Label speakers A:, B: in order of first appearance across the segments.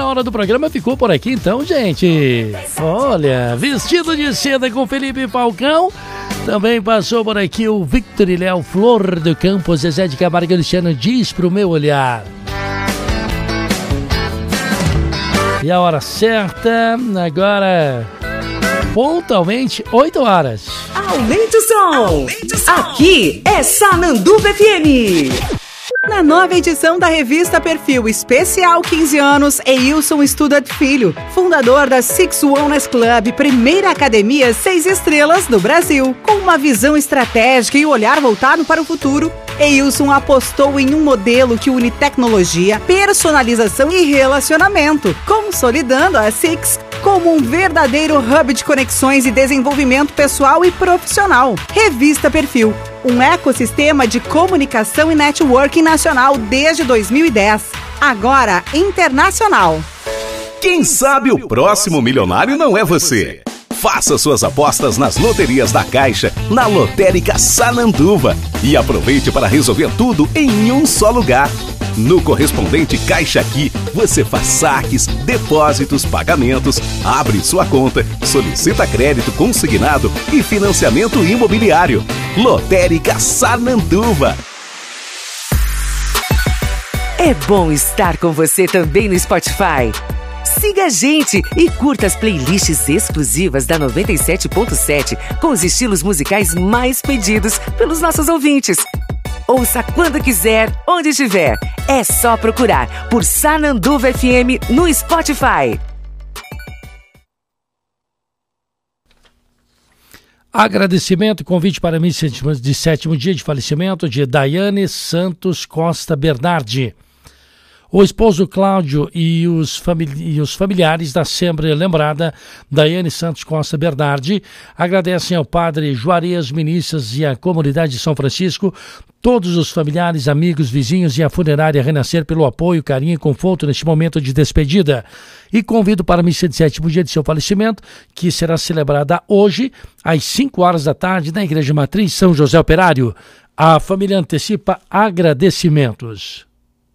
A: primeira hora do programa ficou por aqui então, gente. Olha, Vestido de Seda com Felipe Falcão. Também passou por aqui o Victor e Léo, Flor do Campo, Zezé de Camargo e Luciano Diz Pro Meu Olhar. E a hora certa, agora, pontualmente, 8 horas.
B: Aumente o som! Aqui é Sananduva FM. Na nova edição da revista Perfil Especial 15 anos, Eilson Studart Filho, fundador da Six Wellness Club, primeira academia 6 estrelas do Brasil. Com uma visão estratégica e olhar voltado para o futuro, Eilson apostou em um modelo que une tecnologia, personalização e relacionamento, consolidando a Six como um verdadeiro hub de conexões e desenvolvimento pessoal e profissional. Revista Perfil, um ecossistema de comunicação e networking nacional desde 2010, agora internacional.
C: Quem sabe o próximo milionário não é você? Faça suas apostas nas loterias da Caixa, na Lotérica Sananduva, e aproveite para resolver tudo em um só lugar. No correspondente Caixa Aqui, você faz saques, depósitos, pagamentos, abre sua conta, solicita crédito consignado e financiamento imobiliário. Lotérica Sananduva.
B: É bom estar com você também no Spotify. Siga a gente e curta as playlists exclusivas da 97.7 com os estilos musicais mais pedidos pelos nossos ouvintes. Ouça quando quiser, onde estiver. É só procurar por Sananduva FM no Spotify.
A: Agradecimento e convite para missa de 7º dia de falecimento de Daiane Santos Costa Bernardi. O esposo Cláudio e os familiares da sempre lembrada Daiane Santos Costa Bernardi agradecem ao padre Juarez Ministras e à comunidade de São Francisco, todos os familiares, amigos, vizinhos e a funerária Renascer pelo apoio, carinho e conforto neste momento de despedida. E convido para a missa de 7º dia de seu falecimento, que será celebrada hoje, às 5 horas da tarde, na Igreja Matriz São José Operário. A família antecipa agradecimentos.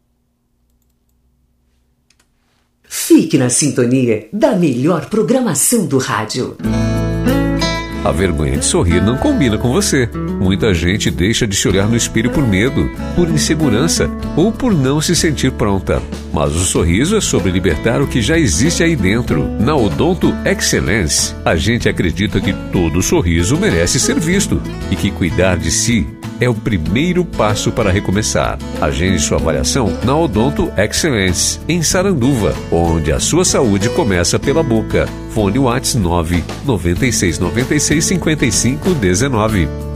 B: Fique na sintonia da melhor programação do rádio.
D: A vergonha de sorrir não combina com você. Muita gente deixa de se olhar no espelho por medo, por insegurança ou por não se sentir pronta. Mas o sorriso é sobre libertar o que já existe aí dentro. Na Odonto Excellence, a gente acredita que todo sorriso merece ser visto e que cuidar de si é o primeiro passo para recomeçar. Agende sua avaliação na Odonto Excellence, em Saranduva, onde a sua saúde começa pela boca. Fone WhatsApp 9 96 96 55 19.